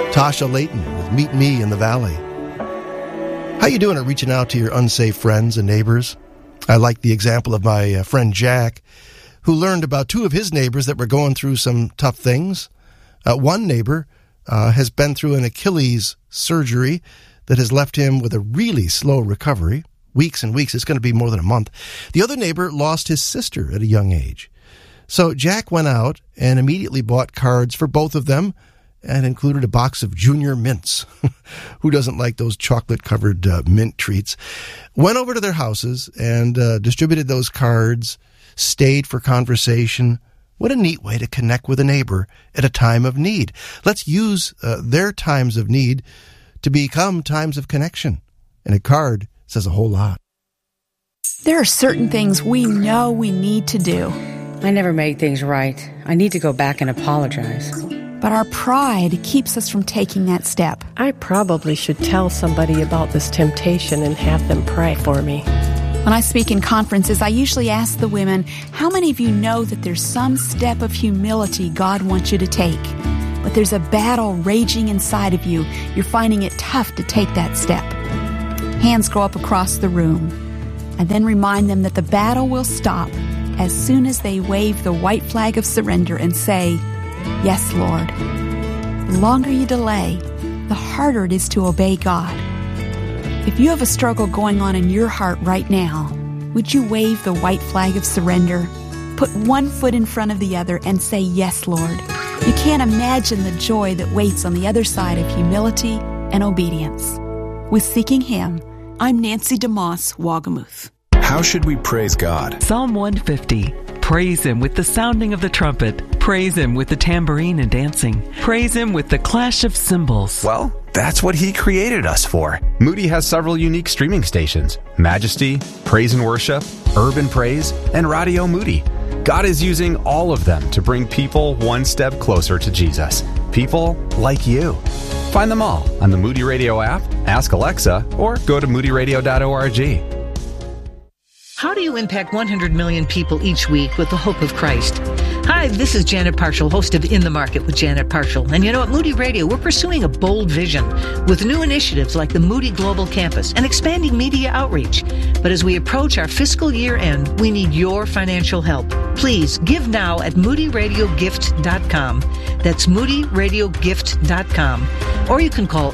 Tasha Layton with Meet Me in the Valley. How you doing at reaching out to your unsafe friends and neighbors? I like the example of my friend Jack, who learned about two of his neighbors that were going through some tough things. One neighbor has been through an Achilles surgery that has left him with a really slow recovery. Weeks and weeks. It's going to be more than a month. The other neighbor lost his sister at a young age. So Jack went out and immediately bought cards for both of them and included a box of Junior Mints. Who doesn't like those chocolate-covered mint treats? Went over to their houses and distributed those cards, stayed for conversation. What a neat way to connect with a neighbor at a time of need. Let's use their times of need to become times of connection. And a card says a whole lot. There are certain things we know we need to do. I never made things right. I need to go back and apologize. But our pride keeps us from taking that step. I probably should tell somebody about this temptation and have them pray for me. When I speak in conferences, I usually ask the women, how many of you know that there's some step of humility God wants you to take? But there's a battle raging inside of you. You're finding it tough to take that step. Hands go up across the room. And then remind them that the battle will stop as soon as they wave the white flag of surrender and say, "Yes, Lord." The longer you delay, the harder it is to obey God. If you have a struggle going on in your heart right now, would you wave the white flag of surrender? Put one foot in front of the other and say, "Yes, Lord." You can't imagine the joy that waits on the other side of humility and obedience. With Seeking Him, I'm Nancy DeMoss, Wagamuth. How should we praise God? Psalm 150. Praise Him with the sounding of the trumpet. Praise Him with the tambourine and dancing. Praise Him with the clash of cymbals. Well, that's what He created us for. Moody has several unique streaming stations: Majesty, Praise and Worship, Urban Praise, and Radio Moody. God is using all of them to bring people one step closer to Jesus. People like you. Find them all on the Moody Radio app, ask Alexa, or go to moodyradio.org. How do you impact 100 million people each week with the hope of Christ? Hi, this is Janet Parshall, host of In the Market with Janet Parshall. And you know, at Moody Radio, we're pursuing a bold vision with new initiatives like the Moody Global Campus and expanding media outreach. But as we approach our fiscal year end, we need your financial help. Please give now at moodyradiogift.com. That's moodyradiogift.com. Or you can call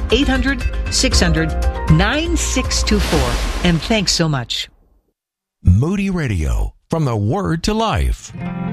800-600-9624. And thanks so much. Moody Radio, from the Word to Life.